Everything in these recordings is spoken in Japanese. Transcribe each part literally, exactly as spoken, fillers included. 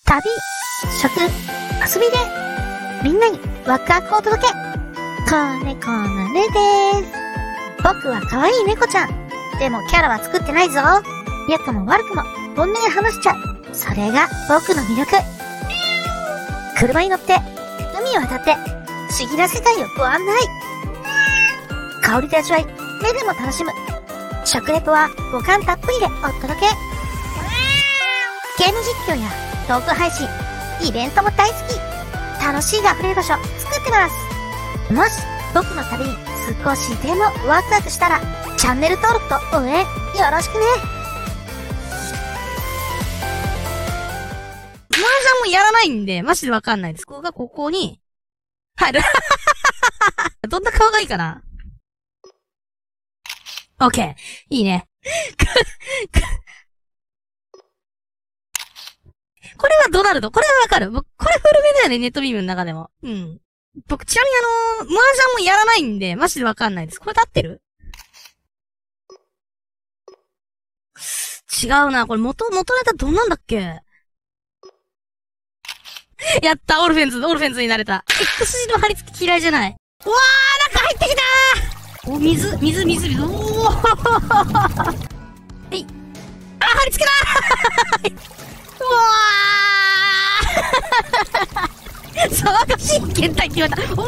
旅、食、遊びで、みんなにワクワクをお届け。子猫のねです。僕は可愛い猫ちゃん。でもキャラは作ってないぞ。良くも悪くも本音で話しちゃう。それが僕の魅力。車に乗って、海を渡って、不思議な世界をご案内。香りで味わい、目でも楽しむ。食レポは五感たっぷりでお届け。ゲーム実況やトーク配信、イベントも大好き。楽しいが溢れる場所作ってます。もし僕の旅に少しでもワクワクしたら、チャンネル登録と応援よろしくね。 麻雀もやらないんで、マジでわかんないです。ここがここに入る。どんな顔がいいかな。オッケー。いいね。これはドナルド。これはわかる。僕、これ古めだよね、ネットビームの中でも。うん。僕、ちなみにあのー、麻雀もやらないんで、マジでわかんないです。これで合ってる？違うな。これ元、元ネタどんなんだっけ？やった、オルフェンズ、オルフェンズになれた。X 字の貼り付き嫌いじゃない。うわー、中入ってきたー！お、水、水、水、水。おーはい。あ、貼り付けだーうわー騒がしい検体決まった。この、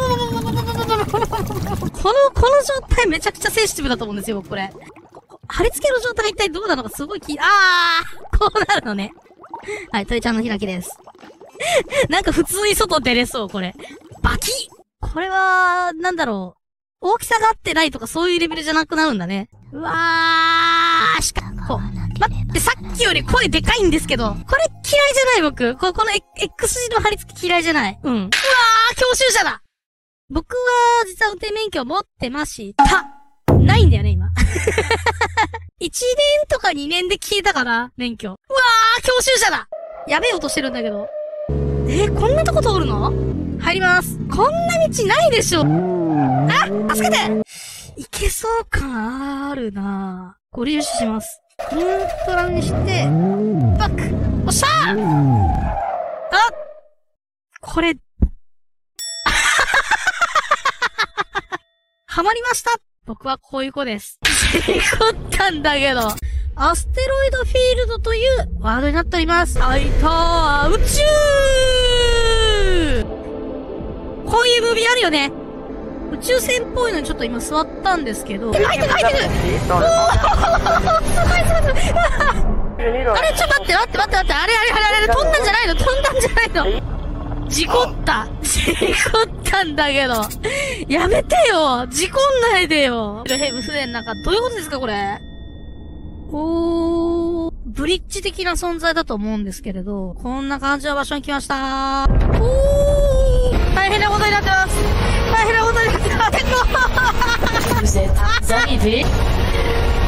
この状態めちゃくちゃセンシティブだと思うんですよ、僕これ。貼り付けの状態が一体どうなのかすごい気、あーこうなるのね。はい、鳥ちゃんの開きです。なんか普通に外出れそう、これ。バキッこれは、なんだろう。大きさが合ってないとかそういうレベルじゃなくなるんだね。うわーしかも、待って、さっきより声でかいんですけど、これ嫌いじゃない僕。こ、この X 字の貼り付き嫌いじゃない。うん。うわー教習者だ僕は、実は運転免許を持ってました。ないんだよね、今。いちねんとかにねんで消えたかな、免許。うわー教習者だやべえ音してるんだけど。えー、こんなとこ通るの？入ります。こんな道ないでしょ。あ、助けていけそう感あるなぁ。ご利用します。ニュートラルにして、バックおっしゃーあこれ、はまりました僕はこういう子です。事故ったんだけど。アステロイドフィールドというワードになっております。あいたー宇宙こういうムービーあるよね。宇宙船っぽいのにちょっと今座ったんですけど。入ってる入ってるおーすごいすごいすごいあれちょっと待って待って待って待って。あれあれあれあれ飛んだんじゃないの飛んだんじゃないの事故った事故ったんだけど。やめてよ事故んないでよ。ヘブ船の中どういうことですかこれ。おー、ブリッジ的な存在だと思うんですけれど、こんな感じの場所に来ましたー。おー、大変なことになってます。大変なことになってます。